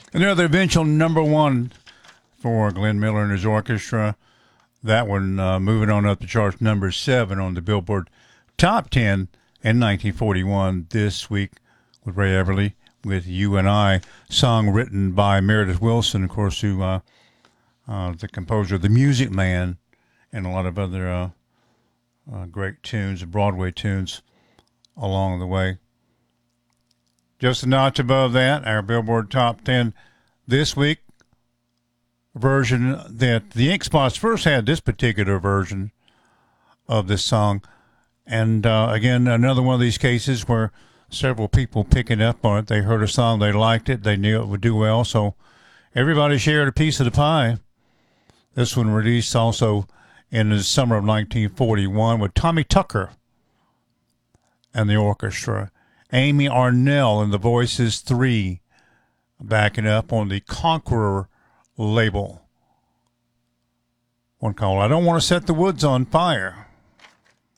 Another eventual number one for Glenn Miller and his orchestra. That one moving on up the charts, number 7 on the Billboard Top 10 in 1941. This week with Ray Everly with You and I, song written by Meredith Willson, of course, who the composer of The Music Man and a lot of other great tunes, Broadway tunes along the way. Just a notch above that, our Billboard Top 10 this week, version that the Ink Spots first had this particular version of this song. And again, another one of these cases where several people picking up on it. They heard a song, they liked it, they knew it would do well, so everybody shared a piece of the pie. This one released also in the summer of 1941 with Tommy Tucker and the orchestra. Amy Arnell and the Voices 3 backing up on the Conqueror label. One called I Don't Want to Set the Woods on Fire.